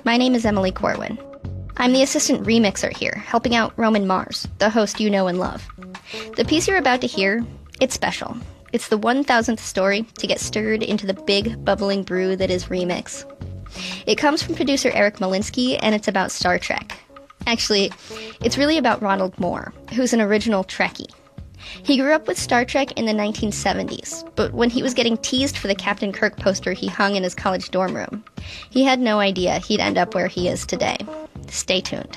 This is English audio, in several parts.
My name is Emily Corwin. I'm the assistant remixer here, helping out Roman Mars, the host you know and love. The piece you're about to hear, it's special. It's the 1000th story to get stirred into the big, bubbling brew that is Remix. It comes from producer Eric Molinsky, and it's about Star Trek. Actually, it's really about Ronald Moore, who's an original Trekkie. He grew up with Star Trek in the 1970s, but when he was getting teased for the Captain Kirk poster he hung in his college dorm room, he had no idea he'd end up where he is today. Stay tuned.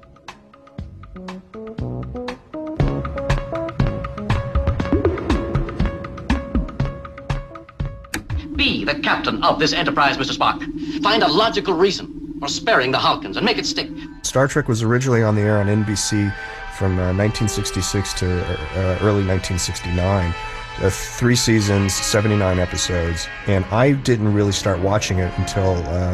Be the captain of this enterprise, Mr. Spock. Find a logical reason for sparing the Halkans and make it stick. Star Trek was originally on the air on NBC from 1966 to early 1969. 3 seasons, 79 episodes, and I didn't really start watching it until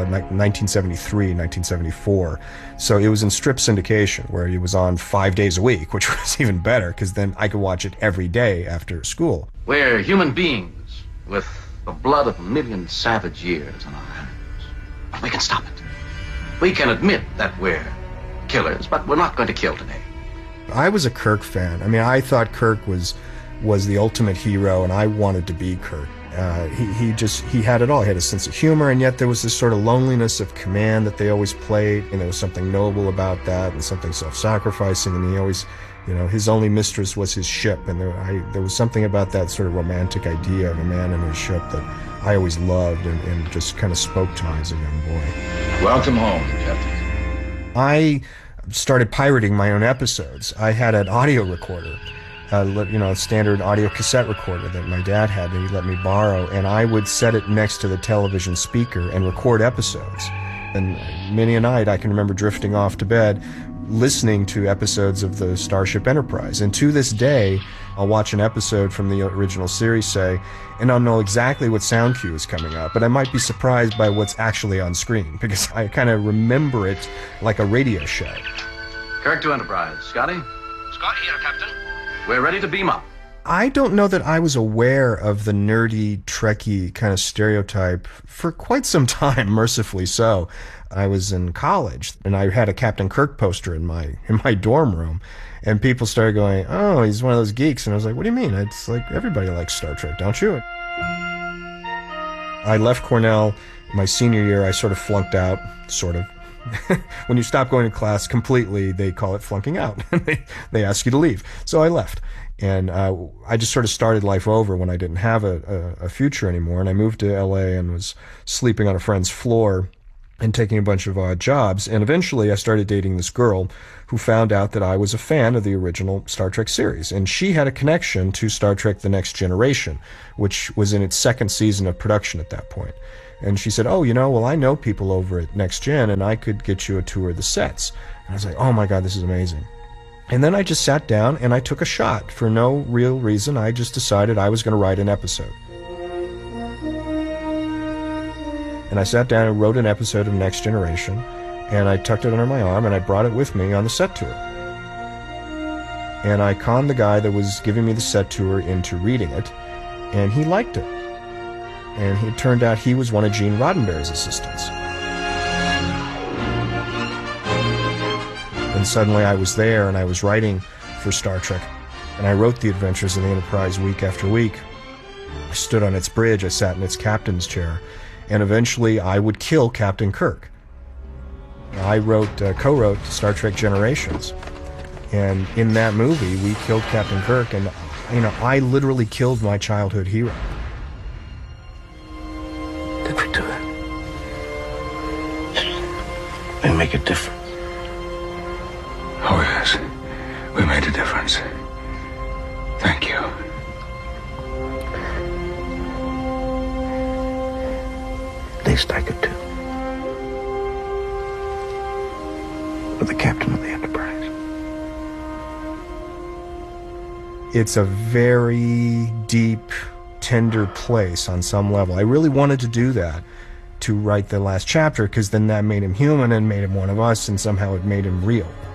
1973, 1974. So it was in strip syndication, where it was on 5 days a week, which was even better, because then I could watch it every day after school. We're human beings with the blood of a million savage years on our hands. But we can stop it. We can admit that we're killers, but we're not going to kill today. I was a Kirk fan. I mean, I thought Kirk was the ultimate hero, and I wanted to be Kirk. He had it all. He had a sense of humor, and yet there was this sort of loneliness of command that they always played, and there was something noble about that, and something self-sacrificing, and he always, his only mistress was his ship, and there was something about that sort of romantic idea of a man and his ship that I always loved and just kind of spoke to me as a young boy. Welcome home, Captain. I started pirating my own episodes. I had an audio recorder, a standard audio cassette recorder that my dad had that he let me borrow, and I would set it next to the television speaker and record episodes. And many a night I can remember drifting off to bed listening to episodes of the Starship Enterprise. And to this day, I'll watch an episode from the original series, say, and I'll know exactly what sound cue is coming up, but I might be surprised by what's actually on screen, because I kind of remember it like a radio show. Kirk to Enterprise. Scotty? Scott here, Captain. We're ready to beam up. I don't know that I was aware of the nerdy, Trekkie kind of stereotype for quite some time, mercifully so. I was in college, and I had a Captain Kirk poster in my dorm room, and people started going, "Oh, he's one of those geeks," and I was like, "What do you mean? It's like everybody likes Star Trek, don't you?" I left Cornell my senior year. I sort of flunked out, sort of. When you stop going to class completely, they call it flunking out. They ask you to leave. So I left. And I just sort of started life over when I didn't have a future anymore. And I moved to LA and was sleeping on a friend's floor and taking a bunch of odd jobs. And eventually I started dating this girl who found out that I was a fan of the original Star Trek series. And she had a connection to Star Trek The Next Generation, which was in its 2nd season of production at that point. And she said, "Oh, well, I know people over at Next Gen, and I could get you a tour of the sets." And I was like, "Oh my God, this is amazing." And then I just sat down and I took a shot. For no real reason, I just decided I was going to write an episode. And I sat down and wrote an episode of Next Generation, and I tucked it under my arm, and I brought it with me on the set tour. And I conned the guy that was giving me the set tour into reading it, and he liked it. And it turned out he was one of Gene Roddenberry's assistants. And suddenly I was there, and I was writing for Star Trek. And I wrote the adventures of the Enterprise week after week. I stood on its bridge, I sat in its captain's chair, and eventually I would kill Captain Kirk. I co-wrote Star Trek Generations. And in that movie, we killed Captain Kirk, and I literally killed my childhood hero. Did we do it? We make a difference. Oh, yes. We made a difference. Thank you. At least I could do. With the captain of the Enterprise. It's a very deep, tender place on some level. I really wanted to do that, to write the last chapter, because then that made him human and made him one of us, and somehow it made him real.